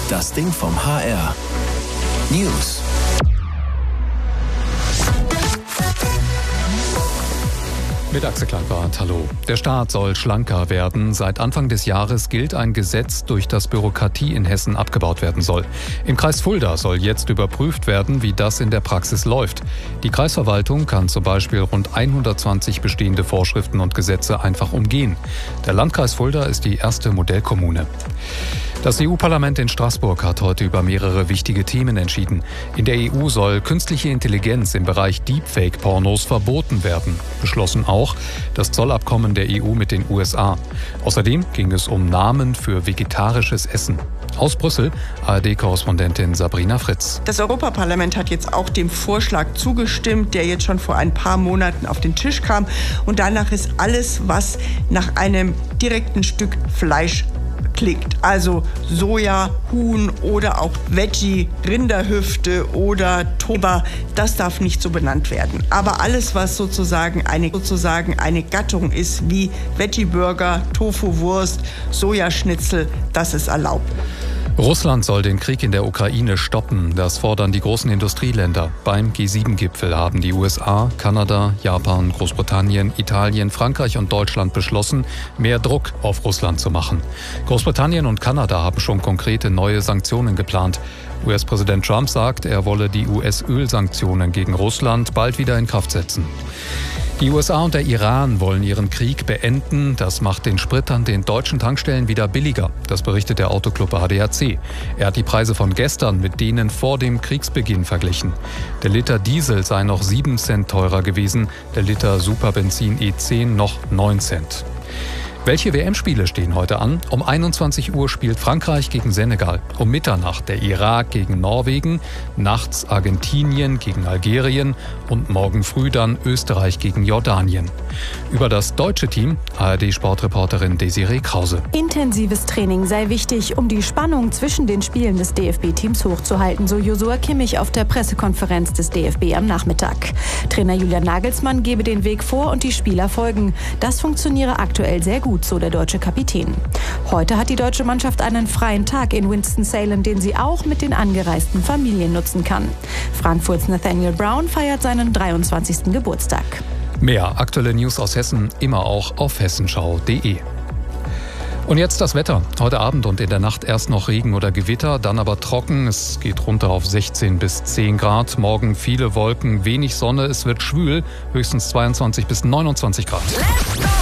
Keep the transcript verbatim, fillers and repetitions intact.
Das Ding vom H R. News. Mit Axel Kleinbart, hallo. Der Staat soll schlanker werden. Seit Anfang des Jahres gilt ein Gesetz, durch das Bürokratie in Hessen abgebaut werden soll. Im Kreis Fulda soll jetzt überprüft werden, wie das in der Praxis läuft. Die Kreisverwaltung kann zum Beispiel rund hundertzwanzig bestehende Vorschriften und Gesetze einfach umgehen. Der Landkreis Fulda ist die erste Modellkommune. Das E U-Parlament in Straßburg hat heute über mehrere wichtige Themen entschieden. In der E U soll künstliche Intelligenz im Bereich Deepfake-Pornos verboten werden. Beschlossen auch das Zollabkommen der E U mit den U S A. Außerdem ging es um Namen für vegetarisches Essen. Aus Brüssel, A R D-Korrespondentin Sabrina Fritz. Das Europaparlament hat jetzt auch dem Vorschlag zugestimmt, der jetzt schon vor ein paar Monaten auf den Tisch kam. Und danach ist alles, was nach einem direkten Stück Fleisch klingt, also Soja, Huhn oder auch Veggie, Rinderhüfte oder Toba, das darf nicht so benannt werden. Aber alles, was sozusagen eine, sozusagen eine Gattung ist, wie Veggie-Burger, Tofu-Wurst, Sojaschnitzel, das ist erlaubt. Russland soll den Krieg in der Ukraine stoppen. Das fordern die großen Industrieländer. Beim G sieben Gipfel haben die U S A, Kanada, Japan, Großbritannien, Italien, Frankreich und Deutschland beschlossen, mehr Druck auf Russland zu machen. Großbritannien und Kanada haben schon konkrete neue Sanktionen geplant. U S-Präsident Trump sagt, er wolle die U S-Ölsanktionen gegen Russland bald wieder in Kraft setzen. Die U S A und der Iran wollen ihren Krieg beenden. Das macht den Sprit an den deutschen Tankstellen wieder billiger. Das berichtet der Autoclub A D A C. Er hat die Preise von gestern mit denen vor dem Kriegsbeginn verglichen. Der Liter Diesel sei noch sieben Cent teurer gewesen, der Liter Superbenzin E zehn noch neun Cent. Welche W M-Spiele stehen heute an? Um einundzwanzig Uhr spielt Frankreich gegen Senegal. Um Mitternacht der Irak gegen Norwegen, nachts Argentinien gegen Algerien und morgen früh dann Österreich gegen Jordanien. Über das deutsche Team A R D-Sportreporterin Desiree Krause. Intensives Training sei wichtig, um die Spannung zwischen den Spielen des D F B-Teams hochzuhalten, so Josua Kimmich auf der Pressekonferenz des D F B am Nachmittag. Trainer Julian Nagelsmann gebe den Weg vor und die Spieler folgen. Das funktioniere aktuell sehr gut, so der deutsche Kapitän. Heute hat die deutsche Mannschaft einen freien Tag in Winston-Salem, den sie auch mit den angereisten Familien nutzen kann. Frankfurts Nathaniel Brown feiert seinen dreiundzwanzigsten Geburtstag. Mehr aktuelle News aus Hessen immer auch auf hessenschau punkt de. Und jetzt das Wetter. Heute Abend und in der Nacht erst noch Regen oder Gewitter, dann aber trocken. Es geht runter auf sechzehn bis zehn Grad. Morgen viele Wolken, wenig Sonne. Es wird schwül, höchstens zweiundzwanzig bis neunundzwanzig Grad.